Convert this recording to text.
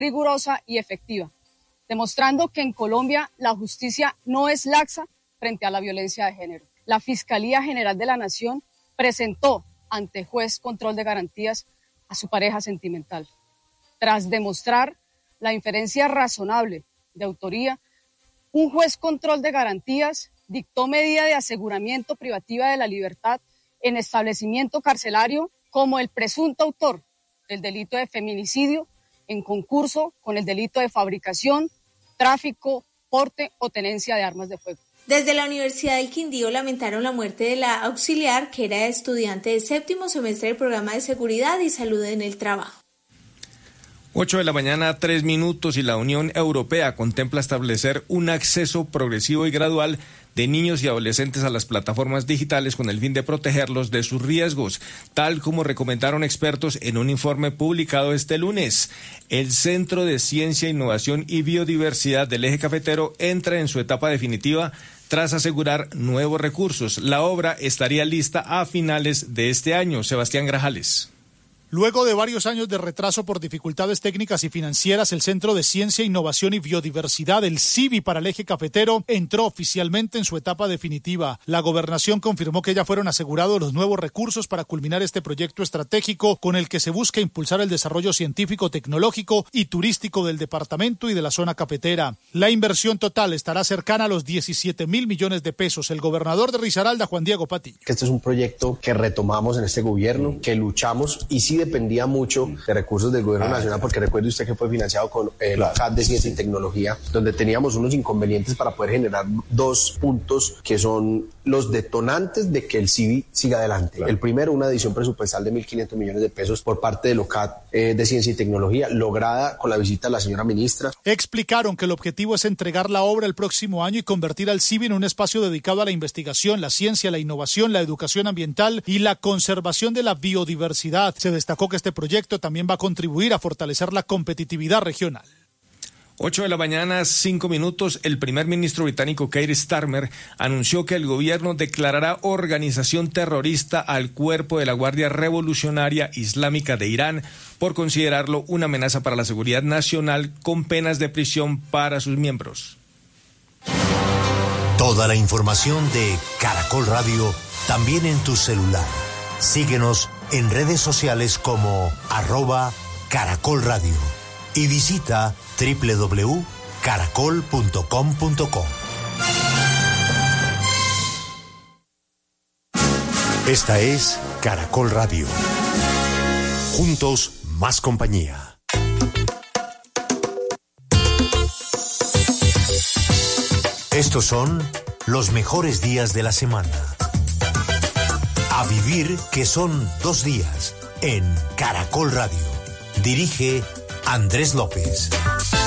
rigurosa y efectiva, demostrando que en Colombia la justicia no es laxa frente a la violencia de género. La Fiscalía General de la Nación presentó ante juez control de garantías a su pareja sentimental. Tras demostrar la inferencia razonable de autoría, un juez control de garantías dictó medida de aseguramiento privativa de la libertad en establecimiento carcelario como el presunto autor del delito de feminicidio en concurso con el delito de fabricación, tráfico, porte o tenencia de armas de fuego. Desde la Universidad del Quindío lamentaron la muerte de la auxiliar, que era estudiante de 7º semestre del programa de seguridad y salud en el trabajo. 8:03 a.m, y la Unión Europea contempla establecer un acceso progresivo y gradual de niños y adolescentes a las plataformas digitales con el fin de protegerlos de sus riesgos, tal como recomendaron expertos en un informe publicado este lunes. El Centro de Ciencia, Innovación y Biodiversidad del Eje Cafetero entra en su etapa definitiva tras asegurar nuevos recursos. La obra estaría lista a finales de este año. Sebastián Grajales. Luego de varios años de retraso por dificultades técnicas y financieras, el Centro de Ciencia, Innovación y Biodiversidad, el CIBI para el Eje Cafetero, entró oficialmente en su etapa definitiva. La Gobernación confirmó que ya fueron asegurados los nuevos recursos para culminar este proyecto estratégico con el que se busca impulsar el desarrollo científico, tecnológico y turístico del departamento y de la zona cafetera. La inversión total estará cercana a los 17.000 millones de pesos. El gobernador de Risaralda, Juan Diego Patiño. Este es un proyecto que retomamos en este gobierno, que luchamos y sí dependía mucho de recursos del gobierno nacional, porque recuerde usted que fue financiado con el CAD de Ciencia y Tecnología, donde teníamos unos inconvenientes para poder generar 2 puntos que son los detonantes de que el CIBI siga adelante. El primero, una adición presupuestal de 1.500 millones de pesos por parte del OCAD de Ciencia y Tecnología, lograda con la visita de la señora ministra. Explicaron que el objetivo es entregar la obra el próximo año y convertir al CIBI en un espacio dedicado a la investigación, la ciencia, la innovación, la educación ambiental y la conservación de la biodiversidad. Se destacó que este proyecto también va a contribuir a fortalecer la competitividad regional. 8:05 a.m, el primer ministro británico Keir Starmer anunció que el gobierno declarará organización terrorista al cuerpo de la Guardia Revolucionaria Islámica de Irán por considerarlo una amenaza para la seguridad nacional, con penas de prisión para sus miembros. Toda la información de Caracol Radio también en tu celular. Síguenos en redes sociales como @Caracol Radio y visita www.caracol.com.co. Esta es Caracol Radio. Juntos, más compañía. Estos son los mejores días de la semana. A vivir, que son 2 días en Caracol Radio. Dirige Andrés López.